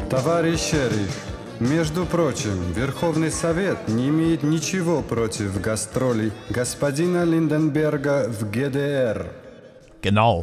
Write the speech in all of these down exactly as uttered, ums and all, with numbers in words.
Товарищ шериф, между прочим, Верховный Совет не имеет ничего против гастролей господина Lindenberger в G D R. Genau.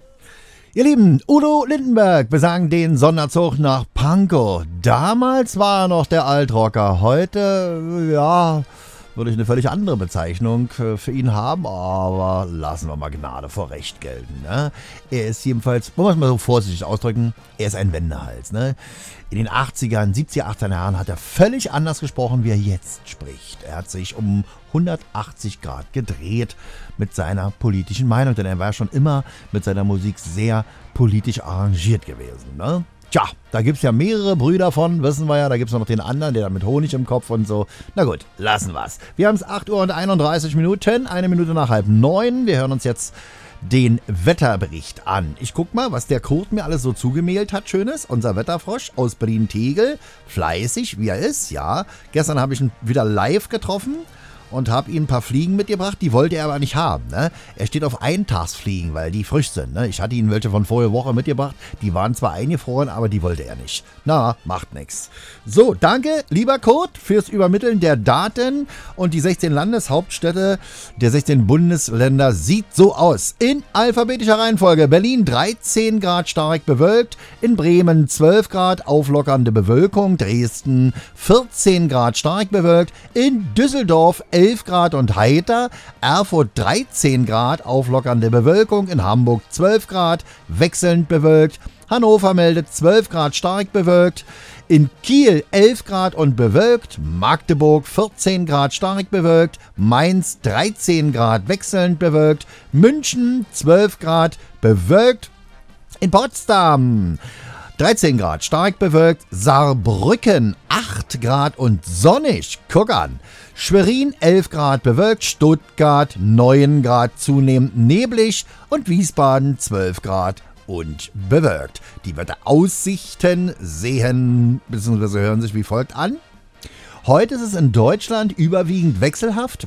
Ihr Lieben, Udo Lindenberg besang den Sonderzug nach Pankow. Damals war er noch der Altrocker. Heute, ja, würde ich eine völlig andere Bezeichnung für ihn haben, aber lassen wir mal Gnade vor Recht gelten. Ne? Er ist jedenfalls, wollen wir es mal so vorsichtig ausdrücken, er ist ein Wendehals. Ne? In den achtzigern, siebziger, achtziger Jahren hat er völlig anders gesprochen, wie er jetzt spricht. Er hat sich um hundertachtzig Grad gedreht mit seiner politischen Meinung, denn er war schon immer mit seiner Musik sehr politisch arrangiert gewesen. Ne? Tja, da gibt's ja mehrere Brüder von, wissen wir ja, da gibt's noch den anderen, der da mit Honig im Kopf und so. Na gut, lassen wir's. Wir haben's acht Uhr und einunddreißig Minuten, eine Minute nach halb neun. Wir hören uns jetzt den Wetterbericht an. Ich guck mal, was der Kurt mir alles so zugemailt hat, Schönes. Unser Wetterfrosch aus Berlin-Tegel, fleißig, wie er ist, ja. Gestern habe ich ihn wieder live getroffen und habe ihm ein paar Fliegen mitgebracht, die wollte er aber nicht haben. Ne? Er steht auf Eintagsfliegen, weil die frisch sind. Ne? Ich hatte ihm welche von vorige Woche mitgebracht, die waren zwar eingefroren, aber die wollte er nicht. Na, macht nix. So, danke, lieber Kurt, fürs Übermitteln der Daten. Und die sechzehn Landeshauptstädte der sechzehn Bundesländer sieht so aus. In alphabetischer Reihenfolge: Berlin dreizehn Grad stark bewölkt, in Bremen zwölf Grad auflockernde Bewölkung, Dresden vierzehn Grad stark bewölkt, in Düsseldorf elf Grad und heiter, Erfurt dreizehn Grad auflockernde Bewölkung, in Hamburg zwölf Grad wechselnd bewölkt, Hannover meldet zwölf Grad stark bewölkt, in Kiel elf Grad und bewölkt, Magdeburg vierzehn Grad stark bewölkt, Mainz dreizehn Grad wechselnd bewölkt, München zwölf Grad bewölkt, in Potsdam dreizehn Grad stark bewölkt, Saarbrücken acht Grad und sonnig, guck an. Schwerin elf Grad bewölkt, Stuttgart neun Grad zunehmend neblig und Wiesbaden zwölf Grad und bewölkt. Die Wetteraussichten sehen bzw. hören sich wie folgt an. Heute ist es in Deutschland überwiegend wechselhaft,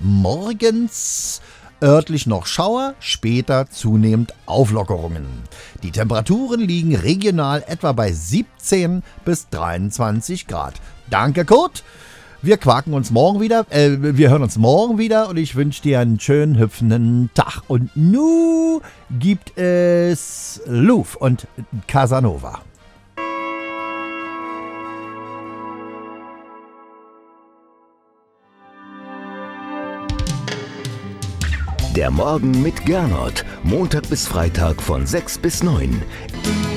morgens örtlich noch Schauer, später zunehmend Auflockerungen. Die Temperaturen liegen regional etwa bei siebzehn bis dreiundzwanzig Grad. Danke, Kurt. Wir quaken uns morgen wieder, äh, wir hören uns morgen wieder und ich wünsche dir einen schönen, hüpfenden Tag. Und nu gibt es Louvre und Casanova. Der Morgen mit Gernot, Montag bis Freitag von sechs bis neun.